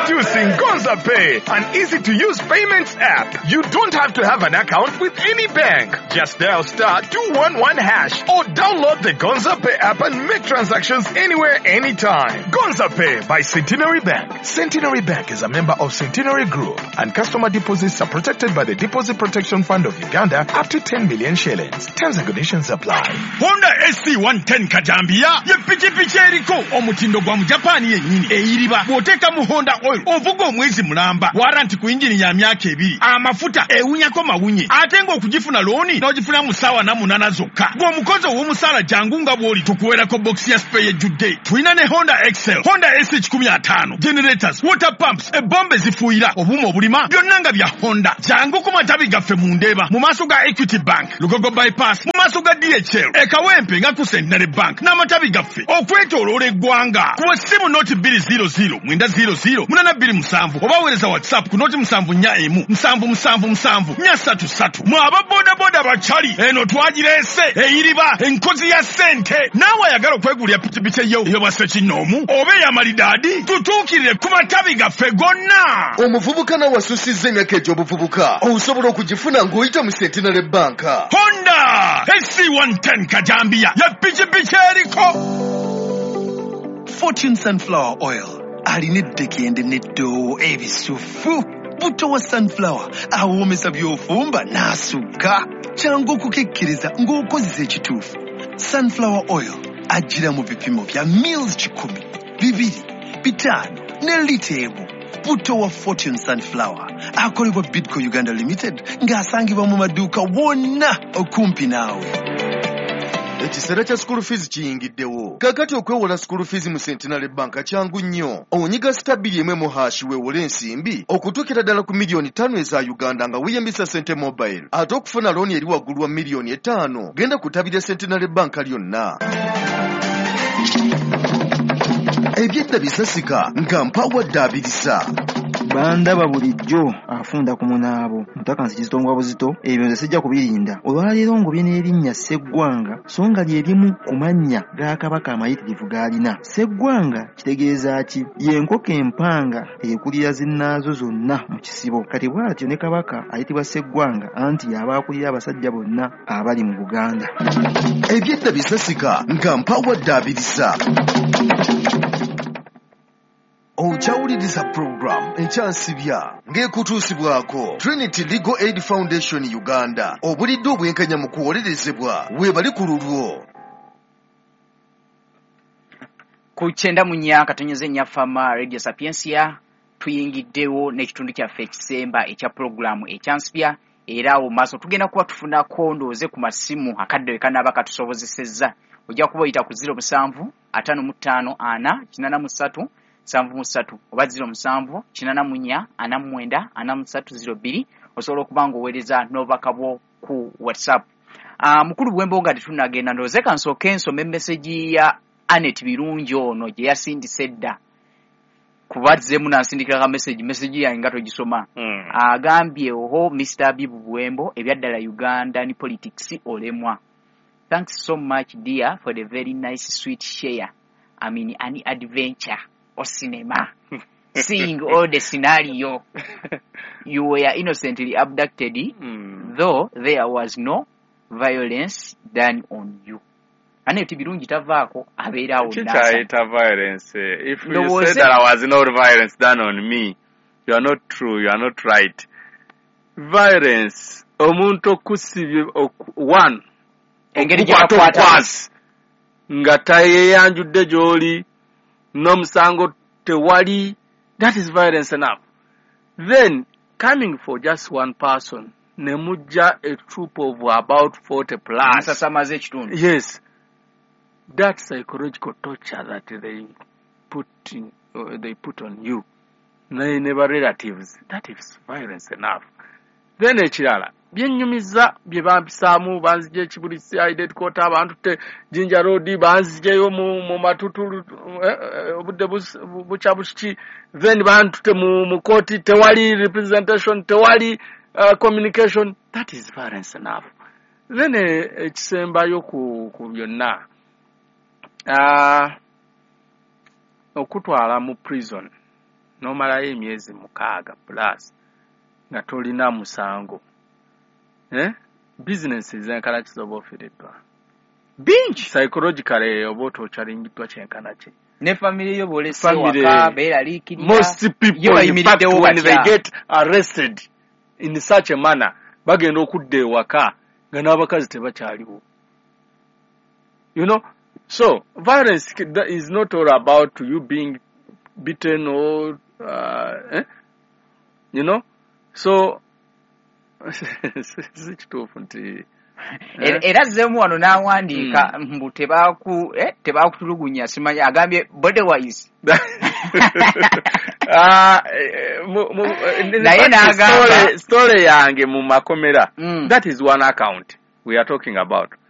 Introducing Gonza Pay, an easy-to-use payments app. You don't have to have an account with any bank. Just dial *211# or download the Gonza Pay app and make transactions anywhere, anytime. Gonza Pay by Centenary Bank. Centenary Bank is a member of Centenary Group, and customer deposits are protected by the Deposit Protection Fund of Uganda up to 10 million shillings. Terms and conditions apply. Honda SC110 Kajambia ye pichipichi eriko omutindo gwa mu Japan yennyini eyiriba bw'oteeka mu Honda oil ovuga omwezi mulamba warranty ku injini ya myaka 2 amafuta ewunyako mawunye ate ng'okugifuna looni n'ogifuna mu ssaawa na 8 zokka ng'omukozi ow'omusaala jangu nga bw'oli tukuweerako box ya spray ejjudde tulina ne Honda Excel Honda SH15 generators water pumps ebbombe zifuuyira obuuma obulima byonna nga bya Honda jangu ku matabi gaffe mu Ndeeba mu maaso ga Equity Bank Lugogo bypass mu maaso ga DHL ekawempe nga ku Centenary Bank n'amatabi gaffe okwetooloola eggwanga ku ssimu noti 200 mwenda 00 oba weereza WhatsApp ku noti 741 777 433 mu ababoodaboda bacali eno twagireese eyiriba enkozi ya ssente naawe ayagala okwegulira pikipiki eyo bwasekinoomu oba eyamalidaadi tutuukirire ku matabi gaffe gonna. Omuvubuka nawe wasussizza emyaka egy'obuvubuka osobola okugifuna ng'oyita mu Centenary Bank. Honda SC110 Kajambia ya pikipiki eriko Fortune Sunflower Oil alina eddekende n'eddoowo ebisufu. Butto wa sunflower awoomesa by'ofumba n'asugga kyangu okukekkiriza ng'okozesa ekituufu. Sunflower oil ajjira mu bipimo bya mils 10, 2, 5 ne lita emu. Butto wa Fortune Sunflower akolebwa Bidco Uganda Limited ng'asangibwa mu maduuka wonna okumpi naawe. Ekiseera kya school fees kiyingiddewo. Kakati okwewola school fees mu Centenary Bank kyangu nnyo. Onyiga *1 weewole ensimbi okutuukira ddala ku miliyoni 5 eza Uganda nga weeyambisa Sente Mobile. Ate okufuna looni eri waggulu wa miliyoni 5 genda kutabira Centenary Bank lyonna. Ebyedda bisasika nga mpawadde abirisa. Bandaba bulijjo afunda ku munaabo mutakansi kizitongwa buzito ebyo nze sijja kubirinda olwaleero ngobye n'erinnya Sseggwanga so nga ly'erimu ku mannya ga Kabaka amayitirivu g'alina. Sseggwanga kitegeeza ki? Y'enkoko empanga ekulira zinnaazo zonna mu kisibo. Kati bw'atyo ne Kabaka ayitibwa Sseggwanga anti yaba akulira abasajja bonna abali mu Buganda. Ebyedda bisasika nga mpawadde abirisa. Ochawuliriza program ekyansibya ng'ekutuusibwako Trinity Legal Aid Foundation Uganda. Obulidde obwenkanya mu kuwolerezebwa weebali ku lulwo. Ku 9 Katonnyeze Nnyafama Radio Sapiensia tuyingiddewo n'ekitundu kyaffe ekisemba ekya programu ekyansibya era awo maaso tugenda kuba tufunako ndowooze ku masimu akadde kanaaba katusobozesezza. Ojja kuba oyita ku 07 55 4 73 oba 07 84 49 4302 osobola okuba ng'oweereza n'obubaka ku WhatsApp. Mukulu Bwembo nga tetunagenda ndowooze kansooke nsome message ya Anet Birungi ono gye yasindise dda kubazzemu n'asindikira ka message yange nga togisoma. Agambye oho Mr. Abibu Bwembo ebyaddala Uganda ni politics olemwa. Thanks so much dear for the very nice sweet share. I mean any adventure or cinema. Seeing all the scenario. You were innocently abducted, though there was no violence done on you. Anet Birungi tavaako abeera awo nasa. Violence. If you say there was no violence done on me, you are not true, you are not right. Violence, omuntu okusibye one. Engeri gyakwata nga tayeyanjudde gy'oli n'omusango tewali, that is violence enough. Then coming for just one person ne mujja a troop of about 40 plus. Yes, that psychological torture that they put on you, never relatives, that is violence enough. Then ekirala byennyumiza bye bampisaamu banzije Kibulisi Aided Kota abantu te Jinja Road banzijeyo mu matutulu obudde buchabushiki then bantu te mu koti tewali representation tewali communication, that is violence enough. Then ekisembayo ku byonna okutwala mu prison n'omalayo emyezi 6 plus nga tolina musango. Business zenkana kizoba ofiiriddwa. Bingi. Psychologically oba otokyalingiddwa kyenkana ki. Ne family yo bolese waka beeraliikirira. Most people in fact when they get arrested in such a manner bagenda okudda ewaka nga n'abakazi tebakyaliwo. You know, so violence is not all about you being beaten or you know, so sikituufu nti era zemu wano n'awandiika mbu tebakutulugunya simanya agambye bodywise naye n'agamba story yange mu makomera that is one account we are talking about.